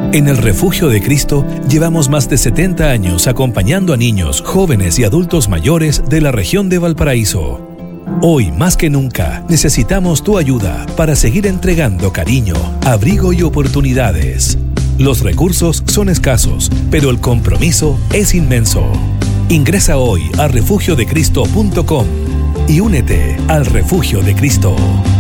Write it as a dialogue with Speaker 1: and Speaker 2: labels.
Speaker 1: En el Refugio de Cristo llevamos más de 70 años acompañando a niños, jóvenes y adultos mayores de la región de Valparaíso. Hoy más que nunca necesitamos tu ayuda para seguir entregando cariño, abrigo y oportunidades. Los recursos son escasos, pero el compromiso es inmenso. Ingresa hoy a refugiodecristo.com y únete al Refugio de Cristo.